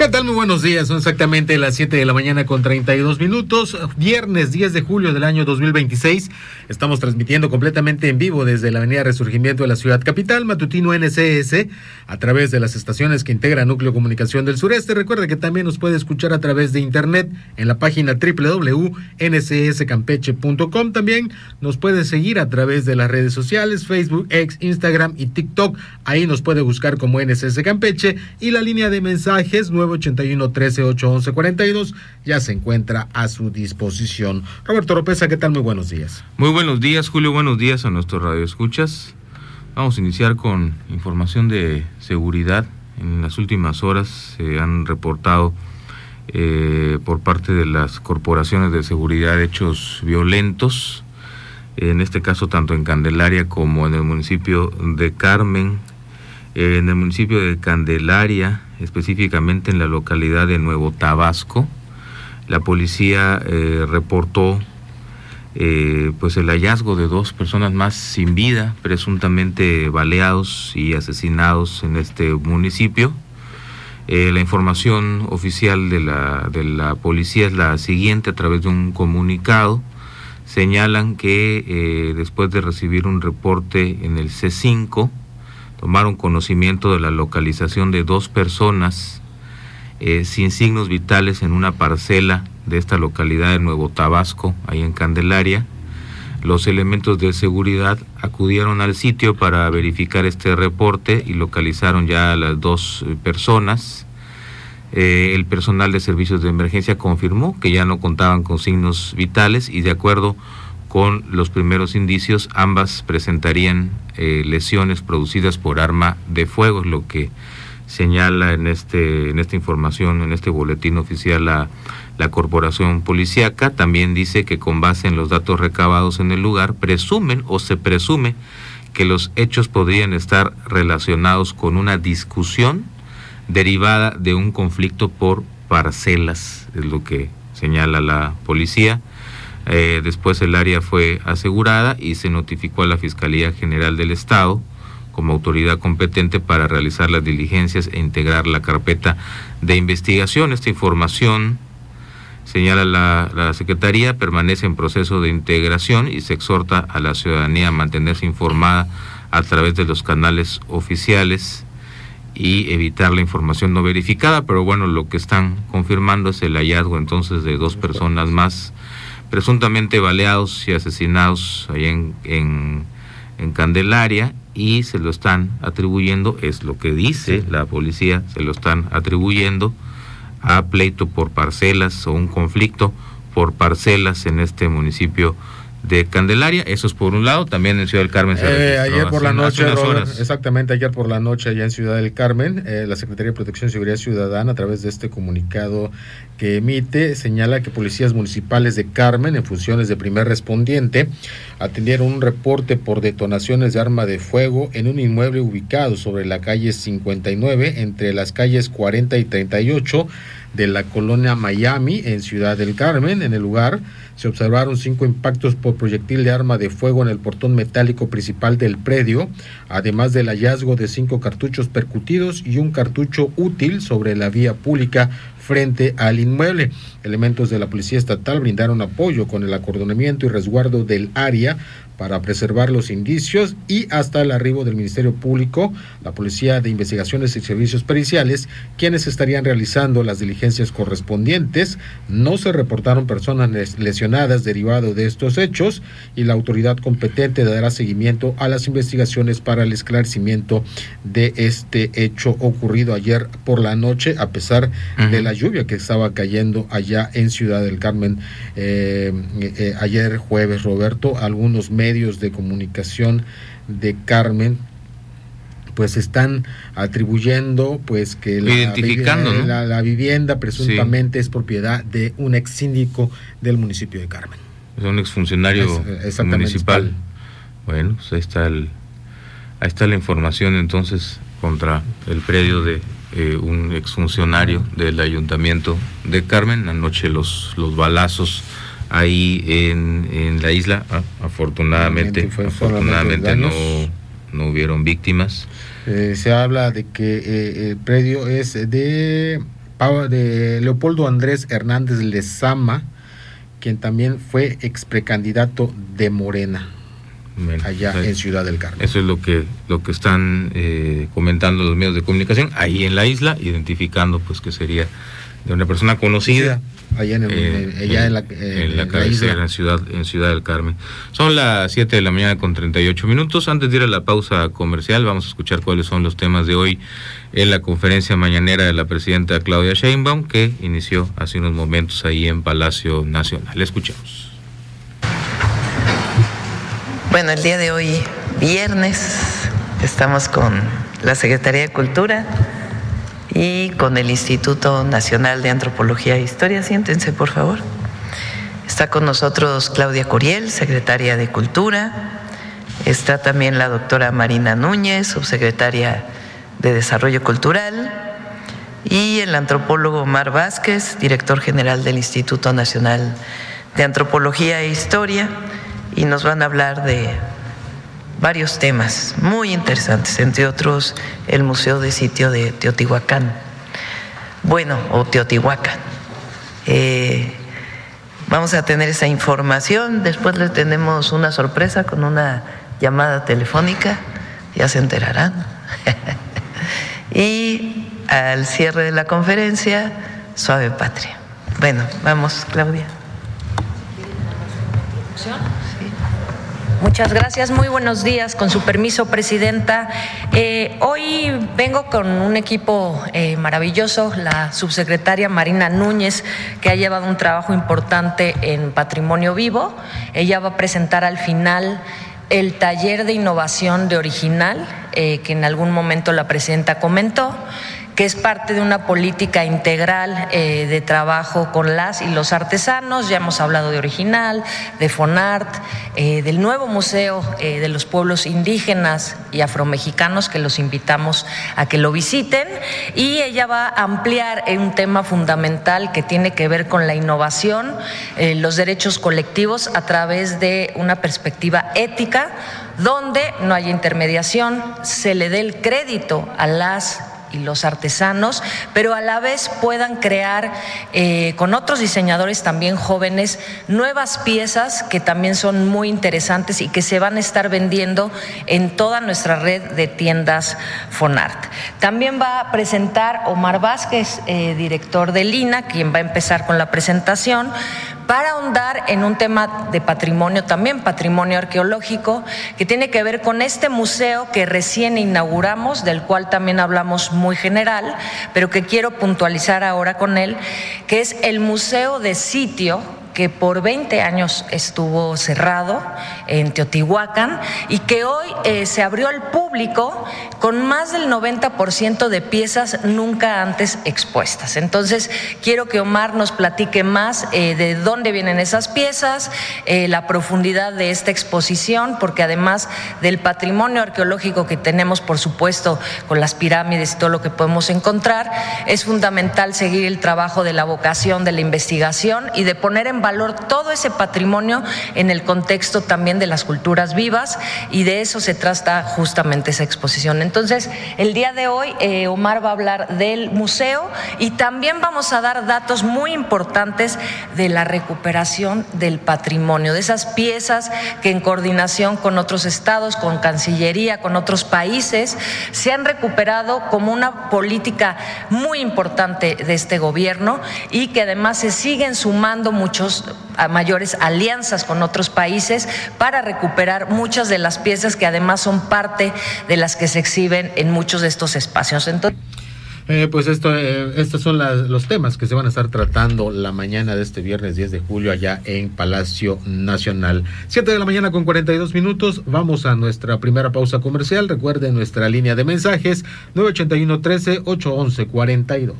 ¿Qué tal? Muy buenos días, son exactamente las 7 de la mañana con 32 minutos, viernes 10 de julio del año 2026, estamos transmitiendo completamente en vivo desde la avenida Resurgimiento de la ciudad capital, matutino NCS, a través de las estaciones que integra Núcleo Comunicación del Sureste. Recuerde que también nos puede escuchar a través de internet en la página www.ncscampeche.com, también nos puede seguir a través de las redes sociales, Facebook, X, Instagram y TikTok, ahí nos puede buscar como NCS Campeche, y la línea de mensajes 981-13-811-42 ya se encuentra a su disposición. Roberto Oropeza, ¿qué tal? Muy buenos días. Muy buenos días, Julio, buenos días a nuestros radioescuchas. Vamos a iniciar con información de seguridad. En las últimas horas se han reportado por parte de las corporaciones de seguridad hechos violentos, en este caso tanto en Candelaria como en el municipio de Carmen. En el municipio de Candelaria, específicamente en la localidad de Nuevo Tabasco, la policía reportó pues el hallazgo de 2 personas más sin vida, presuntamente baleados y asesinados en este municipio. La información oficial de la policía es la siguiente: a través de un comunicado señalan que después de recibir un reporte en el C5, tomaron conocimiento de la localización de 2 personas sin signos vitales en una parcela de esta localidad de Nuevo Tabasco, ahí en Candelaria. Los elementos de seguridad acudieron al sitio para verificar este reporte y localizaron ya a las 2 personas. El personal de servicios de emergencia confirmó que ya no contaban con signos vitales y, de acuerdo con los primeros indicios, ambas presentarían lesiones producidas por arma de fuego, es lo que señala en esta información, en este boletín oficial, la corporación policíaca. También dice que con base en los datos recabados en el lugar, presumen o se presume que los hechos podrían estar relacionados con una discusión derivada de un conflicto por parcelas, es lo que señala la policía. Después el área fue asegurada y se notificó a la Fiscalía General del Estado como autoridad competente para realizar las diligencias e integrar la carpeta de investigación. Esta información, señala la Secretaría, permanece en proceso de integración y se exhorta a la ciudadanía a mantenerse informada a través de los canales oficiales y evitar la información no verificada. Pero bueno, lo que están confirmando es el hallazgo entonces de 2 personas más presuntamente baleados y asesinados allá en Candelaria, y se lo están atribuyendo, es lo que dice la policía, se lo están atribuyendo a pleito por parcelas o un conflicto por parcelas en este municipio de Candelaria. Eso es por un lado. También en Ciudad del Carmen se registró ayer por la noche, Robert, exactamente ayer por la noche allá en Ciudad del Carmen, la Secretaría de Protección y Seguridad Ciudadana, a través de este comunicado que emite, señala que policías municipales de Carmen, en funciones de primer respondiente, atendieron un reporte por detonaciones de arma de fuego en un inmueble ubicado sobre la calle 59, entre las calles 40 y 38 de la colonia Miami, en Ciudad del Carmen. En el lugar se observaron 5 impactos por proyectil de arma de fuego en el portón metálico principal del predio, además del hallazgo de 5 cartuchos percutidos y un cartucho útil sobre la vía pública frente al inmueble. Elementos de la Policía Estatal brindaron apoyo con el acordonamiento y resguardo del área para preservar los indicios, y hasta el arribo del Ministerio Público, la Policía de Investigaciones y Servicios Periciales, quienes estarían realizando las diligencias correspondientes. No se reportaron personas lesionadas derivado de estos hechos, y la autoridad competente dará seguimiento a las investigaciones para el esclarecimiento de este hecho ocurrido ayer por la noche, a pesar de la lluvia que estaba cayendo allá en Ciudad del Carmen. Ayer jueves, Roberto, algunos medios de comunicación de Carmen pues están atribuyendo pues que la vivienda presuntamente es propiedad de un ex síndico del municipio de Carmen. Es un exfuncionario municipal. Bueno, pues ahí está la información entonces contra el predio de un exfuncionario del ayuntamiento de Carmen. Anoche los balazos ahí en la isla. Afortunadamente no hubieron víctimas. Se habla de que el predio es de de Leopoldo Andrés Hernández Lezama, quien también fue ex precandidato de Morena. Bueno, allá en Ciudad del Carmen. Eso es lo que están comentando los medios de comunicación ahí en la isla, identificando pues que sería de una persona conocida allá en la cabecera, en Ciudad del Carmen. Son las 7 de la mañana con 38 minutos. Antes de ir a la pausa comercial, vamos a escuchar cuáles son los temas de hoy en la conferencia mañanera de la presidenta Claudia Sheinbaum, que inició hace unos momentos ahí en Palacio Nacional. Le escuchamos. Bueno, el día de hoy, viernes, estamos con la Secretaría de Cultura y con el Instituto Nacional de Antropología e Historia. Siéntense, por favor. Está con nosotros Claudia Curiel, secretaria de Cultura. Está también la doctora Marina Núñez, subsecretaria de Desarrollo Cultural. Y el antropólogo Omar Vázquez, director general del Instituto Nacional de Antropología e Historia. Y nos van a hablar de varios temas muy interesantes, entre otros el Museo de Sitio de Teotihuacán, o Teotihuacán. Vamos a tener esa información, después les tenemos una sorpresa con una llamada telefónica, ya se enterarán. Y al cierre de la conferencia, Suave Patria. Bueno, vamos, Claudia. Muchas gracias, muy buenos días, con su permiso, presidenta. Hoy vengo con un equipo maravilloso, la subsecretaria Marina Núñez, que ha llevado un trabajo importante en Patrimonio Vivo. Ella va a presentar al final el taller de innovación de Original, que en algún momento la presidenta comentó, que es parte de una política integral de trabajo con las y los artesanos. Ya hemos hablado de Original, de Fonart, del nuevo Museo de los Pueblos Indígenas y Afromexicanos, que los invitamos a que lo visiten. Y ella va a ampliar un tema fundamental que tiene que ver con la innovación, los derechos colectivos a través de una perspectiva ética, donde no haya intermediación, se le dé el crédito a las y los artesanos, pero a la vez puedan crear con otros diseñadores también jóvenes nuevas piezas que también son muy interesantes y que se van a estar vendiendo en toda nuestra red de tiendas Fonart. También va a presentar Omar Vázquez, director del INA, quien va a empezar con la presentación, para ahondar en un tema de patrimonio, también patrimonio arqueológico, que tiene que ver con este museo que recién inauguramos, del cual también hablamos muy general, pero que quiero puntualizar ahora con él, que es el Museo de Sitio, que por 20 años estuvo cerrado en Teotihuacán y que hoy se abrió al público con más del 90% de piezas nunca antes expuestas. Entonces, quiero que Omar nos platique más de dónde vienen esas piezas, la profundidad de esta exposición, porque además del patrimonio arqueológico que tenemos, por supuesto, con las pirámides y todo lo que podemos encontrar, es fundamental seguir el trabajo de la vocación, de la investigación y de poner en valor todo ese patrimonio en el contexto también de las culturas vivas, y de eso se trata justamente esa exposición. Entonces, el día de hoy Omar va a hablar del museo y también vamos a dar datos muy importantes de la recuperación del patrimonio, de esas piezas que en coordinación con otros estados, con Cancillería, con otros países, se han recuperado como una política muy importante de este gobierno, y que además se siguen sumando mayores alianzas con otros países para recuperar muchas de las piezas que además son parte de las que se exhiben en muchos de estos espacios. Entonces, estos son los temas que se van a estar tratando la mañana de este viernes 10 de julio allá en Palacio Nacional. 7 de la mañana con 42 minutos. Vamos a nuestra primera pausa comercial. Recuerden nuestra línea de mensajes 981-13-811-42.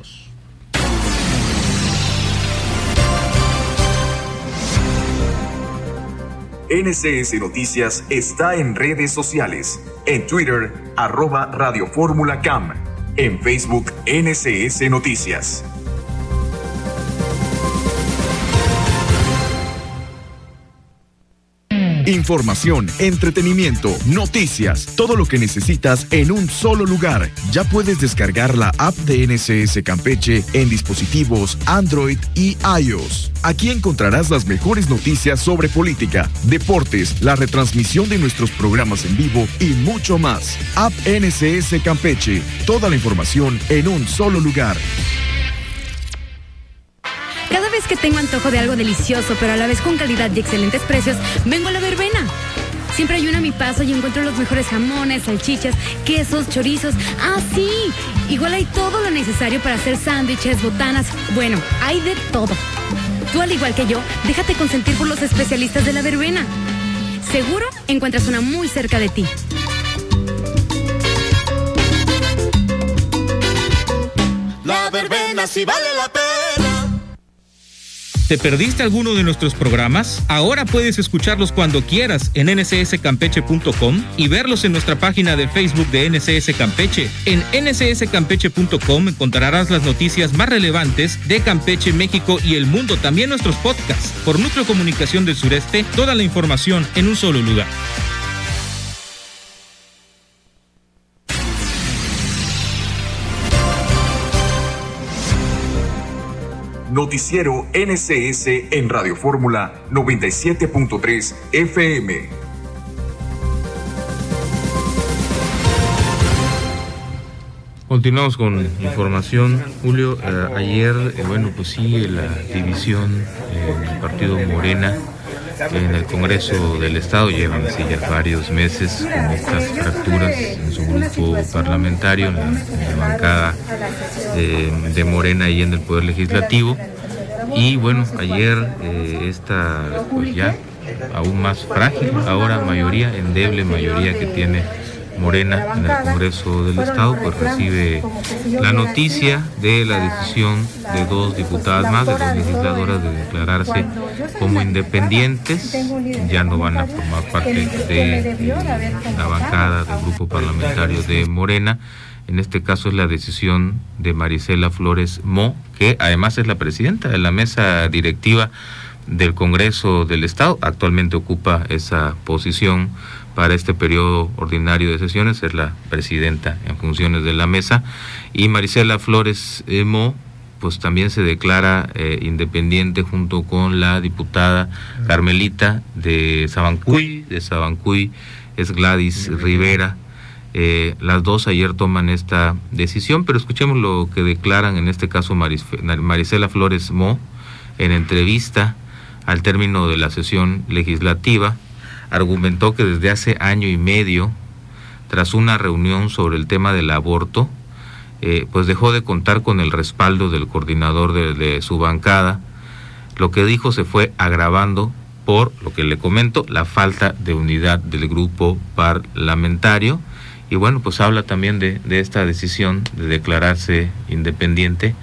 NCS Noticias está en redes sociales. En Twitter, @Radio Fórmula CAM. En Facebook, NCS Noticias. Información, entretenimiento, noticias, todo lo que necesitas en un solo lugar. Ya puedes descargar la app de NSS Campeche en dispositivos Android y iOS. Aquí encontrarás las mejores noticias sobre política, deportes, la retransmisión de nuestros programas en vivo y mucho más. App NSS Campeche. Toda la información en un solo lugar. Cada vez que tengo antojo de algo delicioso, pero a la vez con calidad y excelentes precios, vengo a La Verbena. Siempre hay una a mi paso y encuentro los mejores jamones, salchichas, quesos, chorizos. ¡Ah, sí! Igual hay todo lo necesario para hacer sándwiches, botanas. Bueno, hay de todo. Tú, al igual que yo, déjate consentir por los especialistas de La Verbena. Seguro encuentras una muy cerca de ti. La Verbena sí vale la pena. ¿Te perdiste alguno de nuestros programas? Ahora puedes escucharlos cuando quieras en ncscampeche.com y verlos en nuestra página de Facebook de NCS Campeche. En ncscampeche.com encontrarás las noticias más relevantes de Campeche, México y el mundo, también nuestros podcasts. Por Núcleo Comunicación del Sureste, toda la información en un solo lugar. Noticiero NCS en Radio Fórmula 97.3 FM. Continuamos con información, Julio. Ayer, pues sigue la división del partido Morena en el Congreso del Estado. Llevan ya varios meses con estas fracturas en su grupo parlamentario, en la bancada de Morena y en el Poder Legislativo. Y bueno, ayer esta pues ya aún más frágil, ahora endeble mayoría que tiene Morena en el Congreso del Estado, pues recibe la noticia de la decisión de dos diputadas más, de dos legisladoras, de declararse como independientes. Ya no van a formar parte de la bancada del grupo parlamentario de Morena. En este caso es la decisión de Marisela Flores Mo, que además es la presidenta de la mesa directiva del Congreso del Estado. Actualmente ocupa esa posición para este periodo ordinario de sesiones, es la presidenta en funciones de la mesa. Y Marisela Flores Mo pues también se declara independiente junto con la diputada Carmelita de Sabancuy. De Sabancuy es Gladys Rivera. Las dos ayer toman esta decisión, pero escuchemos lo que declaran en este caso Marisela Flores Mo en entrevista al término de la sesión legislativa. Argumentó que desde hace año y medio, tras una reunión sobre el tema del aborto, pues dejó de contar con el respaldo del coordinador de su bancada. Lo que dijo se fue agravando por, lo que le comento, la falta de unidad del grupo parlamentario. Y bueno, pues habla también de esta decisión de declararse independiente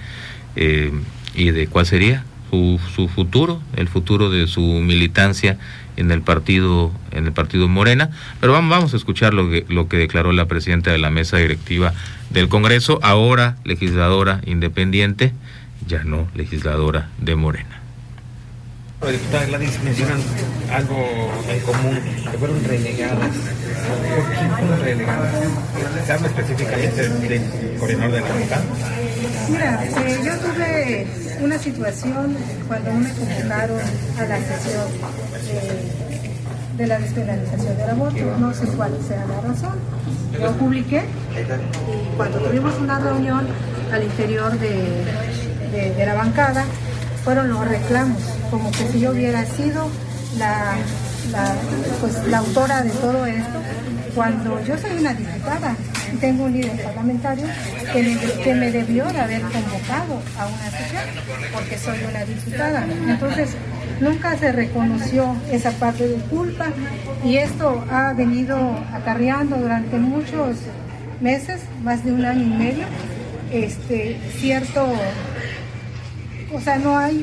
y de cuál sería su futuro, el futuro de su militancia en el partido Morena. Pero vamos a escuchar lo que declaró la presidenta de la mesa directiva del Congreso, ahora legisladora independiente, ya no legisladora de Morena. La diputada Gladys mencionan algo en común, que fueron relegadas. ¿Por qué fueron relegadas? ¿Se habla específicamente del coordinador de la bancada? Mira, yo tuve una situación cuando me convocaron a la sesión de la despenalización del aborto, no sé cuál sea la razón. Yo publiqué y cuando tuvimos una reunión al interior de la bancada, fueron los reclamos, como que si yo hubiera sido la autora de todo esto, cuando yo soy una diputada y tengo un líder parlamentario que me debió de haber convocado a una sesión, porque soy una diputada. Entonces, nunca se reconoció esa parte de culpa y esto ha venido acarreando durante muchos meses, más de un año y medio, cierto... O sea, no hay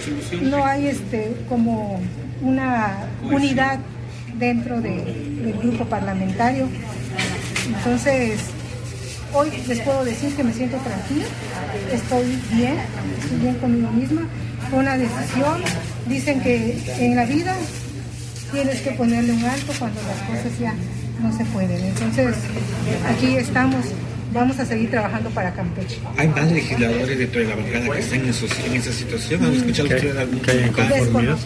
como una unidad dentro del grupo parlamentario. Entonces, hoy les puedo decir que me siento tranquila, estoy bien conmigo misma. Fue una decisión. Dicen que en la vida tienes que ponerle un alto cuando las cosas ya no se pueden. Entonces, aquí estamos, vamos a seguir trabajando para Campeche. ¿Hay más legisladores dentro de la bancada que están en esa situación? ¿Han escuchado ustedes algún Desconozco.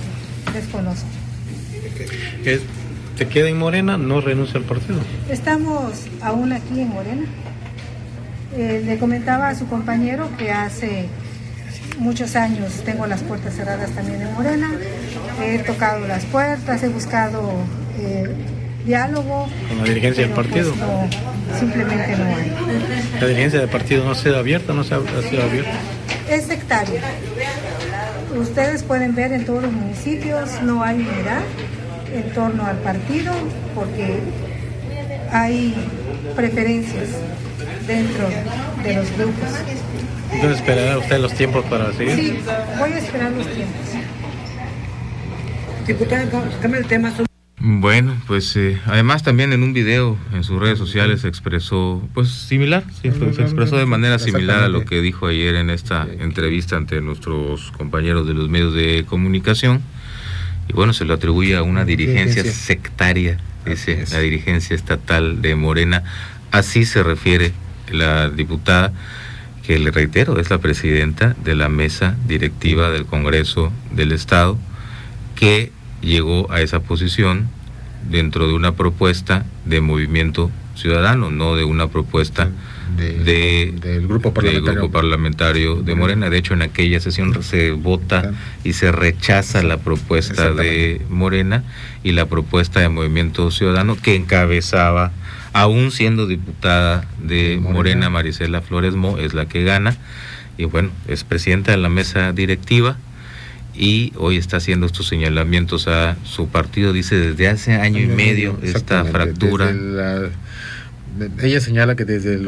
¿Se queda en Morena? ¿No renuncia al partido? Estamos aún aquí en Morena. Le comentaba a su compañero que hace muchos años tengo las puertas cerradas también en Morena. He tocado las puertas, he buscado diálogo. ¿Con la dirigencia del partido? Pues no, simplemente no hay. ¿La dirigencia del partido no ha sido abierta? ¿No se ha sido abierta? Es sectaria. Ustedes pueden ver en todos los municipios no hay unidad en torno al partido porque hay preferencias dentro de los grupos. Entonces, ¿esperará usted los tiempos para seguir? Sí, voy a esperar los tiempos. Diputada, cambia el tema. Bueno, pues además también en un video en sus redes sociales se expresó, pues similar, sí, se expresó de manera similar a lo que dijo ayer en esta entrevista ante nuestros compañeros de los medios de comunicación. Y bueno, se lo atribuye a una dirigencia sectaria, dice la dirigencia estatal de Morena. Así se refiere la diputada, que le reitero, es la presidenta de la mesa directiva del Congreso del Estado, que llegó a esa posición dentro de una propuesta de Movimiento Ciudadano, no de una propuesta del grupo parlamentario de Morena. De hecho, en aquella sesión se vota y se rechaza la propuesta de Morena y la propuesta de Movimiento Ciudadano que encabezaba, aún siendo diputada de Morena, Marisela Flores Mo, es la que gana, y bueno, es presidenta de la mesa directiva, y hoy está haciendo estos señalamientos a su partido. Dice desde hace año y medio esta fractura. Ella señala que desde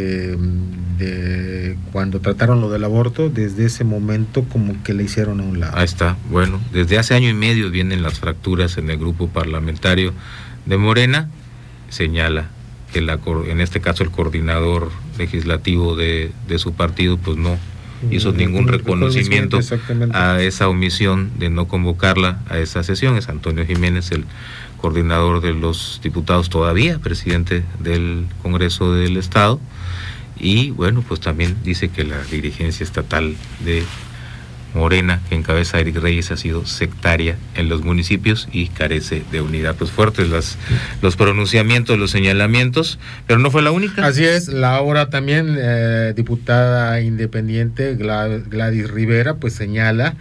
cuando trataron lo del aborto, desde ese momento como que le hicieron a un lado. Ahí está, bueno, desde hace año y medio vienen las fracturas en el grupo parlamentario de Morena. Señala que en este caso el coordinador legislativo de su partido pues no hizo ningún reconocimiento a esa omisión de no convocarla a esa sesión. Es Antonio Jiménez, el coordinador de los diputados, todavía presidente del Congreso del Estado, y bueno, pues también dice que la dirigencia estatal de Morena, que encabeza Eric Reyes, ha sido sectaria en los municipios y carece de unidad. Pues fuertes los pronunciamientos, los señalamientos, pero no fue la única. Así es, la ahora también diputada independiente Gladys Rivera, pues señala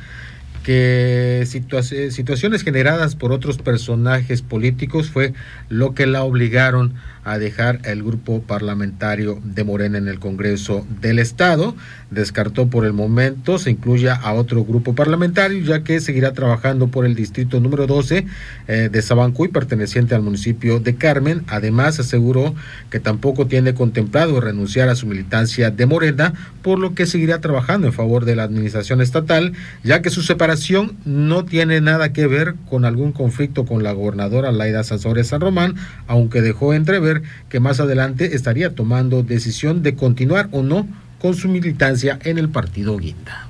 que situaciones generadas por otros personajes políticos fue lo que la obligaron a dejar el grupo parlamentario de Morena en el Congreso del Estado. Descartó por el momento se incluya a otro grupo parlamentario, ya que seguirá trabajando por el distrito número 12 de Sabancuy, perteneciente al municipio de Carmen. Además, aseguró que tampoco tiene contemplado renunciar a su militancia de Morena, por lo que seguirá trabajando en favor de la administración estatal, ya que su separación no tiene nada que ver con algún conflicto con la gobernadora Laida Sansores San Román, aunque dejó entrever que más adelante estaría tomando decisión de continuar o no con su militancia en el partido Guinda.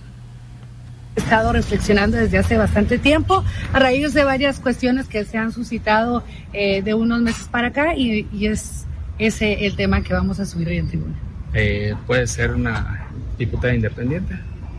He estado reflexionando desde hace bastante tiempo a raíz de varias cuestiones que se han suscitado de unos meses para acá, y es ese el tema que vamos a subir hoy en tribuna. ¿Puede ser una diputada independiente?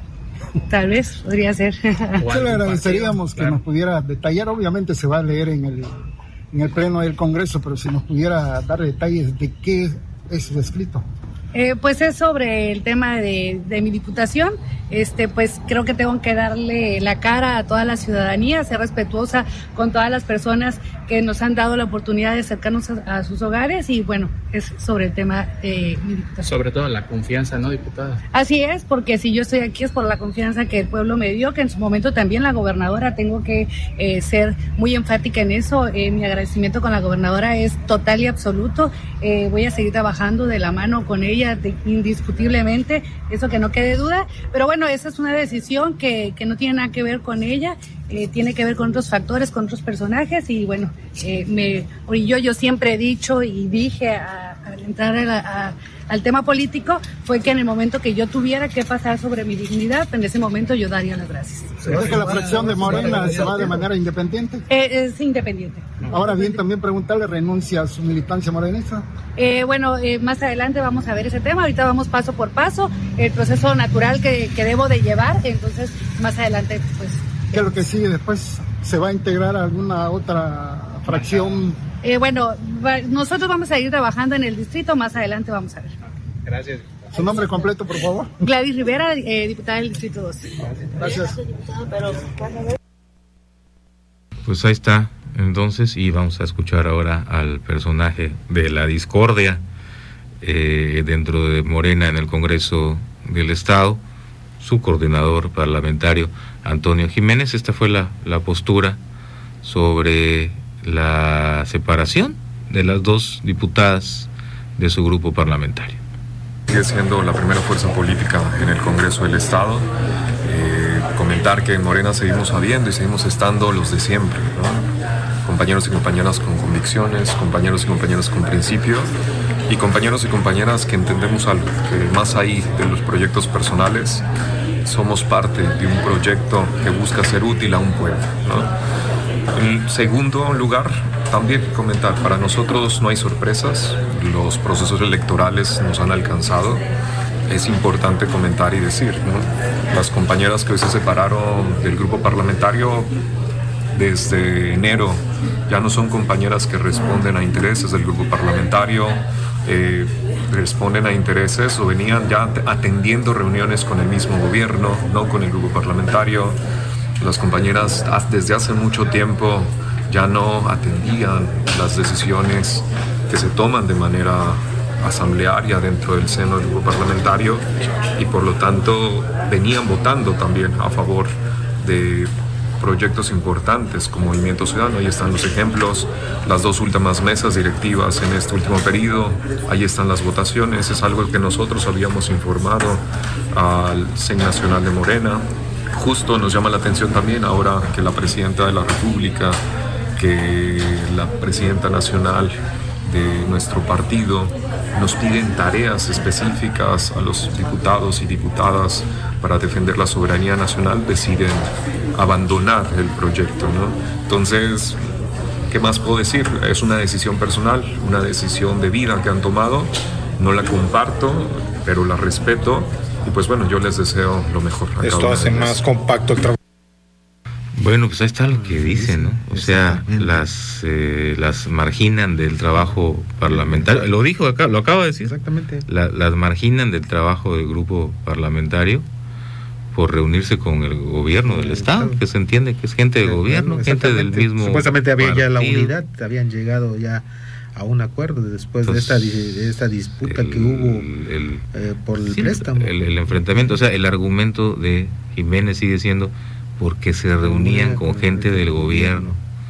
Tal vez, podría ser. Le agradeceríamos que nos pudiera detallar. Obviamente se va a leer en el pleno del Congreso, pero si nos pudiera dar detalles de qué es su escrito. Pues es sobre el tema de mi diputación. Pues creo que tengo que darle la cara a toda la ciudadanía, ser respetuosa con todas las personas que nos han dado la oportunidad de acercarnos a sus hogares, y bueno, es sobre el tema de mi diputación. Sobre todo la confianza, ¿no, diputada? Así es, porque si yo estoy aquí es por la confianza que el pueblo me dio, que en su momento también la gobernadora, tengo que ser muy enfática en eso. Mi agradecimiento con la gobernadora es total y absoluto. Voy a seguir trabajando de la mano con ella, indiscutiblemente, eso que no quede duda, pero bueno, esa es una decisión que no tiene nada que ver con ella, tiene que ver con otros factores, con otros personajes, y bueno, yo siempre he dicho y dije entrar al tema político, fue que en el momento que yo tuviera que pasar sobre mi dignidad, en ese momento yo daría las gracias. ¿Cree que la fracción de Morena se va de manera independiente? Es independiente. Ahora bien, también preguntarle, ¿renuncia a su militancia morenista? Más adelante vamos a ver ese tema, ahorita vamos paso por paso, el proceso natural que debo de llevar, entonces más adelante pues... ¿Qué es lo que sigue después? ¿Se va a integrar a alguna otra fracción? Nosotros vamos a ir trabajando en el distrito, más adelante vamos a ver. Gracias. ¿Su nombre completo, por favor? Gladys Rivera, diputada del Distrito 12. Gracias. Pues ahí está, entonces, y vamos a escuchar ahora al personaje de la discordia dentro de Morena en el Congreso del Estado, su coordinador parlamentario, Antonio Jiménez. Esta fue la postura sobre la separación de las dos diputadas de su grupo parlamentario. Sigue siendo la primera fuerza política en el Congreso del Estado. Comentar que en Morena seguimos habiendo y seguimos estando los de siempre, ¿no? Compañeros y compañeras con convicciones, compañeros y compañeras con principio y compañeros y compañeras que entendemos algo, que más ahí de los proyectos personales somos parte de un proyecto que busca ser útil a un pueblo, ¿no? En segundo lugar, también comentar, para nosotros no hay sorpresas, los procesos electorales nos han alcanzado. Es importante comentar y decir, ¿no? Las compañeras que hoy se separaron del grupo parlamentario desde enero ya no son compañeras que responden a intereses del grupo parlamentario, responden a intereses o venían ya atendiendo reuniones con el mismo gobierno, no con el grupo parlamentario. Las compañeras desde hace mucho tiempo ya no atendían las decisiones que se toman de manera asamblearia dentro del seno del grupo parlamentario y por lo tanto venían votando también a favor de proyectos importantes como Movimiento Ciudadano. Ahí están los ejemplos, las dos últimas mesas directivas en este último periodo, ahí están las votaciones, es algo que nosotros habíamos informado al CEN Nacional de Morena. Justo nos llama la atención también ahora que la Presidenta de la República, que la Presidenta Nacional de nuestro partido nos piden tareas específicas a los diputados y diputadas para defender la soberanía nacional, deciden abandonar el proyecto, ¿no? Entonces, ¿qué más puedo decir? Es una decisión personal, una decisión de vida que han tomado, no la comparto, pero la respeto y pues bueno, yo les deseo lo mejor. Esto hace más compacto el trabajo. Bueno, pues ahí está lo que dicen, ¿no? O sea, las marginan del trabajo parlamentario. Lo dijo acá, lo acabo de decir. Exactamente. Las marginan del trabajo del grupo parlamentario por reunirse con el gobierno del Estado, que se entiende que es gente del gobierno, gente del mismo supuestamente había partido. Ya la unidad, habían llegado ya a un acuerdo después de esta disputa que hubo por el préstamo. El enfrentamiento, o sea, el argumento de Jiménez sigue siendo porque se reunían con gente del gobierno.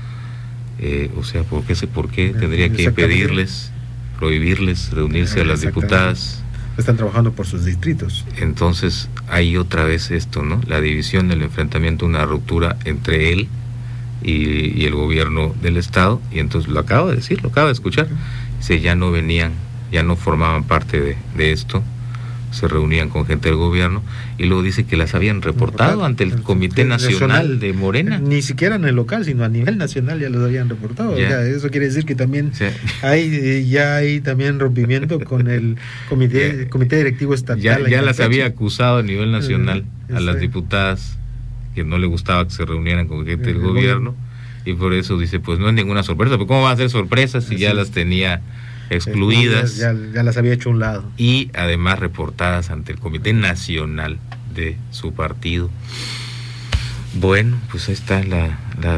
O sea, ¿por qué tendría que impedirles, prohibirles reunirse a las diputadas? Están trabajando por sus distritos. Entonces, hay otra vez esto, ¿no? La división, el enfrentamiento, una ruptura entre él y el gobierno del Estado. Y entonces, lo acabo de decir, lo acabo de escuchar. Dice, ya no venían, ya no formaban parte de esto. Se reunían con gente del gobierno y luego dice que las habían reportado ante el Comité Nacional de Morena. Ni siquiera en el local, sino a nivel nacional ya los habían reportado. Ya. O sea, eso quiere decir que también hay también rompimiento con el comité directivo estatal. Ya las había acusado a nivel nacional a las diputadas que no le gustaba que se reunieran con gente del gobierno y por eso dice, pues no es ninguna sorpresa, pero ¿cómo va a ser sorpresa si ya las tenía excluidas, ya las había hecho a un lado y además reportadas ante el Comité Nacional de su partido? Bueno, pues ahí está la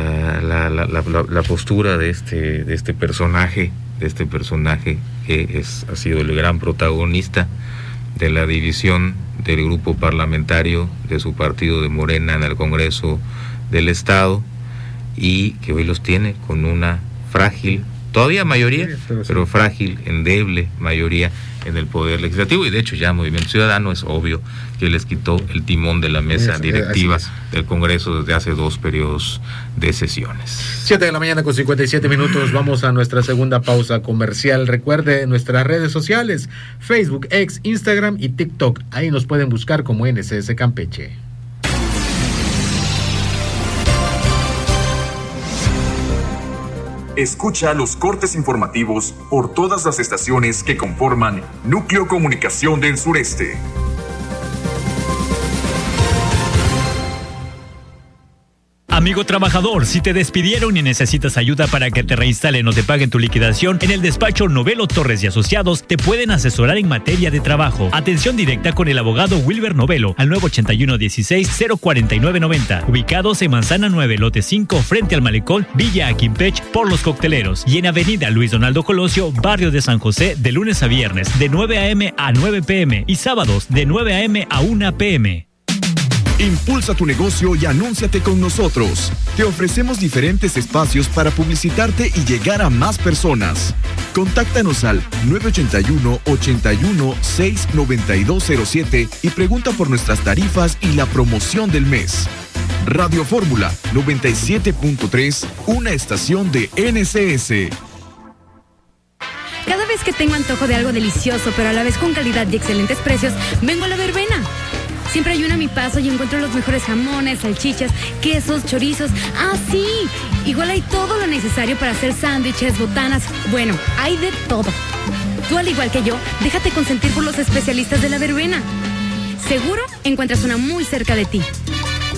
postura de este personaje que ha sido el gran protagonista de la división del grupo parlamentario de su partido de Morena en el Congreso del Estado y que hoy los tiene con una frágil todavía mayoría, pero frágil, endeble mayoría en el Poder Legislativo, y de hecho ya Movimiento Ciudadano es obvio que les quitó el timón de la mesa directiva del Congreso desde hace 2 periodos de sesiones. 7 de la mañana con 57 minutos, vamos a nuestra segunda pausa comercial. Recuerde nuestras redes sociales, Facebook, X, Instagram y TikTok, ahí nos pueden buscar como NSS Campeche. Escucha los cortes informativos por todas las estaciones que conforman Núcleo Comunicación del Sureste. Amigo trabajador, si te despidieron y necesitas ayuda para que te reinstalen o te paguen tu liquidación, en el despacho Novelo Torres y Asociados te pueden asesorar en materia de trabajo. Atención directa con el abogado Wilber Novelo al 981-16-04990. Ubicados en Manzana 9, lote 5, frente al Malecón, Villa Aquimpech, por Los Cocteleros. Y en Avenida Luis Donaldo Colosio, barrio de San José, de lunes a viernes, de 9 a.m. a 9 p.m. y sábados, de 9 a.m. a 1 p.m. Impulsa tu negocio y anúnciate con nosotros. Te ofrecemos diferentes espacios para publicitarte y llegar a más personas. Contáctanos al 981-81-69207 y pregunta por nuestras tarifas y la promoción del mes. Radio Fórmula 97.3, una estación de NSS. Cada vez que tengo antojo de algo delicioso, pero a la vez con calidad y excelentes precios, vengo a La Verbena. Siempre hay una a mi paso y encuentro los mejores jamones, salchichas, quesos, chorizos. ¡Ah, sí! Igual hay todo lo necesario para hacer sándwiches, botanas. Bueno, hay de todo. Tú, al igual que yo, déjate consentir por los especialistas de La Verbena. Seguro encuentras una muy cerca de ti.